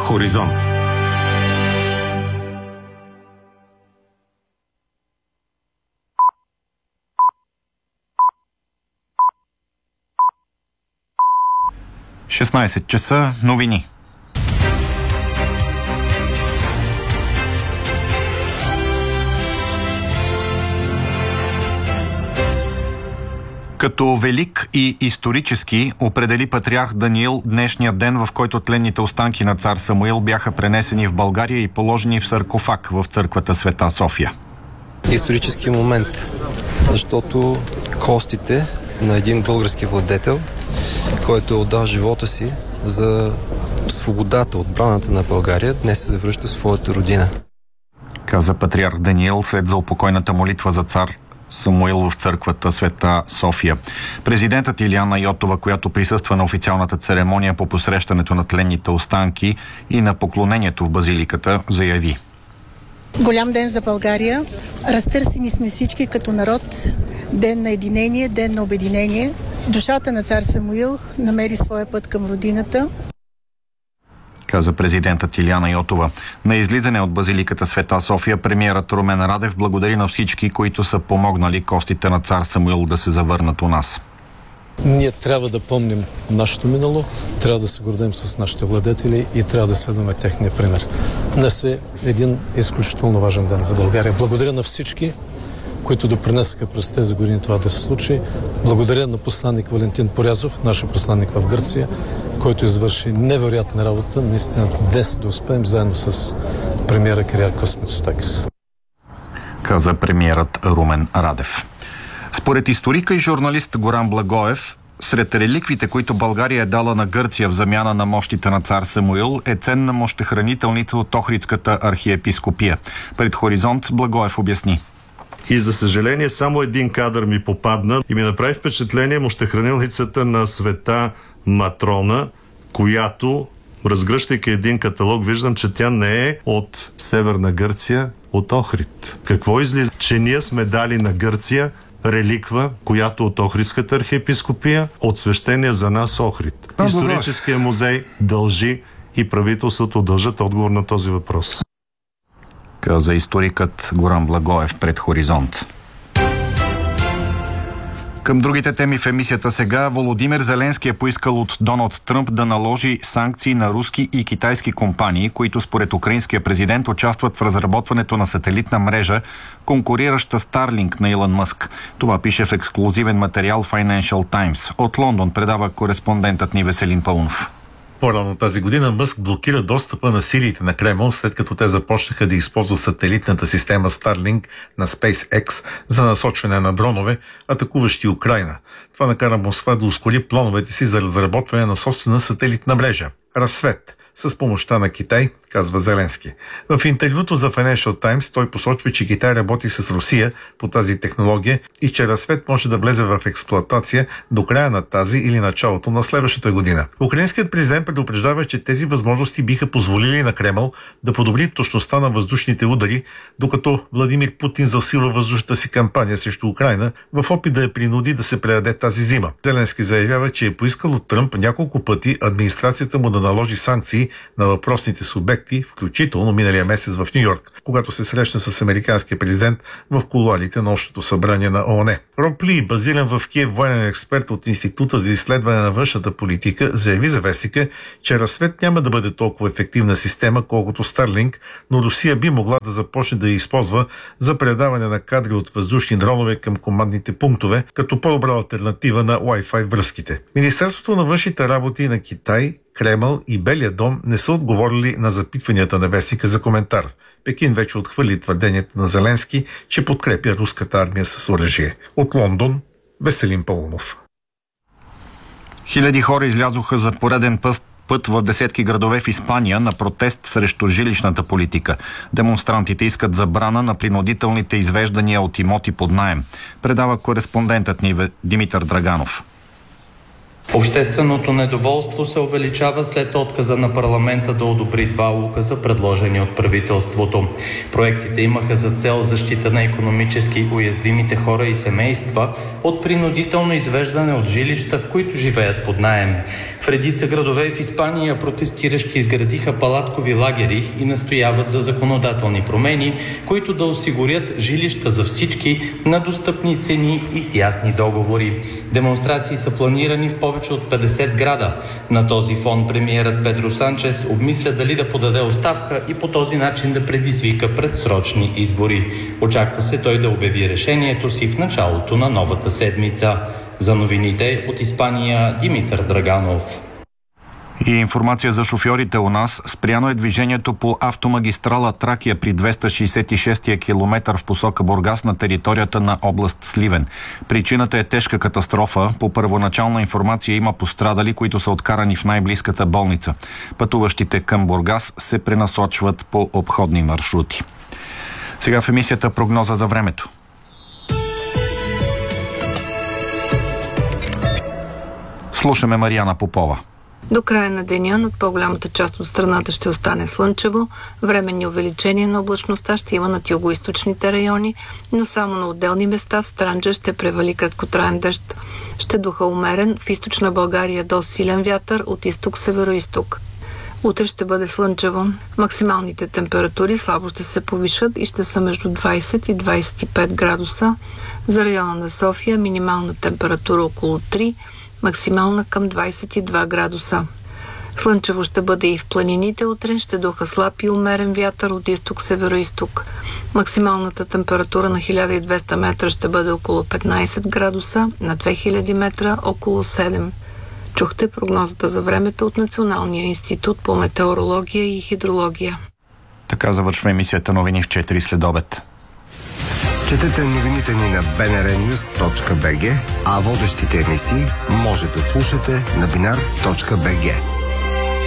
Хоризонт. – 16 часа, новини. Като велик и исторически определи патриарх Даниил днешния ден, в който тленните останки на цар Самуил бяха пренесени в България и положени в саркофаг в църквата Света София. Исторически момент, защото костите на един български владетел, който е отдал живота си за свободата, отбраната на България, днес се завръща в своята родина. Каза патриарх Даниил след заупокойната молитва за цар Самуил в църквата Света София. Президентът Илияна Йотова, която присъства на официалната церемония по посрещането на тленните останки и на поклонението в базиликата, заяви: Голям ден за България. Разтърсени сме всички като народ. Ден на единение, ден на обединение. Душата на цар Самуил намери своя път към родината. Каза президентът Илияна Йотова. На излизане от базиликата Света София премиерът Румен Радев благодари на всички, които са помогнали костите на цар Самуил да се завърнат у нас. Ние трябва да помним нашето минало, трябва да се гордим с нашите владетели и трябва да следваме техния пример. Днес е един изключително важен ден за България. Благодаря на всички, които допринесаха през тези години това да се случи. Благодаря на посланник Валентин Порязов, нашия посланник в Гърция, който извърши невероятна работа. Наистина днес да успеем заедно с премиера Кириакос Мицотакис. Каза премиерът Румен Радев. Според историка и журналист Горан Благоев, сред реликвите, които България е дала на Гърция в замяна на мощите на цар Самуил, е ценна мощехранителница от Охридската архиепископия. Пред Хоризонт Благоев обясни: И за съжаление само един кадър ми попадна и ми направи впечатление мощехранилницата на Света Матрона, която, разгръщайки един каталог, виждам, че тя не е от Северна Гърция, от Охрид. Какво излиза? Че ние сме дали на Гърция реликва, която от Охридската архиепископия, от свещения за нас Охрид. Историческия музей дължи и правителството дължат отговор на този въпрос. Каза историкът Горан Благоев пред Хоризонт. Към другите теми в емисията сега. Володимир Зеленски е поискал от Доналд Тръмп да наложи санкции на руски и китайски компании, които според украинския президент участват в разработването на сателитна мрежа, конкурираща Starlink на Илон Мъск. Това пише в ексклузивен материал Financial Times. От Лондон предава кореспондентът ни Веселин Паунов. По-рано тази година Мъск блокира достъпа на силите на Кремъл, след като те започнаха да използват сателитната система Starlink на SpaceX за насочване на дронове, атакуващи Украйна. Това накара Москва да ускори плановете си за разработване на собствена сателитна мрежа – Разсвет, с помощта на Китай, казва Зеленски. В интервюто за Financial Times той посочва, че Китай работи с Русия по тази технология и че Разсвет може да влезе в експлоатация до края на тази или началото на следващата година. Украинският президент предупреждава, че тези възможности биха позволили на Кремъл да подобри точността на въздушните удари, докато Владимир Путин засилва въздушната си кампания срещу Украйна в опит да я принуди да се предаде тази зима. Зеленски заявява, че е поискал от Тръмп няколко пъти администрацията му да наложи санкции на въпросните субекти, включително миналия месец в Ню Йорк, когато се срещна с американския президент в кулоарите на Общото събрание на ООН. Роб Ли, базиран в Киев военен експерт от Института за изследване на външната политика, заяви за вестника, че Разсвет няма да бъде толкова ефективна система, колкото Starlink, но Русия би могла да започне да я използва за предаване на кадри от въздушни дронове към командните пунктове, като по-добра алтернатива на Wi-Fi връзките. Министерството на външните работи на Китай, Кремъл и Белия дом не са отговорили на запитванията на вестника за коментар. Пекин вече отхвърли твърдението на Зеленски, че подкрепя руската армия с оръжие. От Лондон, Веселин Паунов. Хиляди хора излязоха за пореден път в десетки градове в Испания на протест срещу жилищната политика. Демонстрантите искат забрана на принудителните извеждания от имоти под наем. Предава кореспондентът ни Димитър Драганов. Общественото недоволство се увеличава след отказа на парламента да одобри два указа, предложени от правителството. Проектите имаха за цел защита на икономически уязвимите хора и семейства от принудително извеждане от жилища, в които живеят под наем. В редица градове в Испания протестиращи изградиха палаткови лагери и настояват за законодателни промени, които да осигурят жилища за всички на достъпни цени и с ясни договори. Демонстрации са планирани в повече от 50 града. На този фон премиерът Педро Санчес обмисля дали да подаде оставка и по този начин да предизвика предсрочни избори. Очаква се той да обяви решението си в началото на новата седмица. За новините от Испания Димитър Драганов. И информация за шофьорите у нас. Спряно е движението по автомагистрала Тракия при 266-я километър в посока Бургас на територията на област Сливен. Причината е тежка катастрофа. По първоначална информация има пострадали, които са откарани в най-близката болница. Пътуващите към Бургас се пренасочват по обходни маршрути. Сега в емисията прогноза за времето. Слушаме Мариана Попова. До края на деня над по-голямата част от страната ще остане слънчево. Временни увеличения на облачността ще има над югоизточните райони, но само на отделни места в Странджа ще превали краткотраен дъжд. Ще духа умерен, в източна България до силен вятър от изток-североизток. Утре ще бъде слънчево. Максималните температури слабо ще се повишат и ще са между 20 и 25 градуса. За района на София минимална температура около 3, максимална към 22 градуса. Слънчево ще бъде и в планините утре, ще духа слаб и умерен вятър от изток-североизток. Максималната температура на 1200 метра ще бъде около 15 градуса, на 2000 метра около 7. Чухте прогнозата за времето от Националния институт по метеорология и хидрология. Така завършва емисията новини в 4 следобед. Четете новините ни на bnrnews.bg, а водещите емисии може да слушате на binar.bg.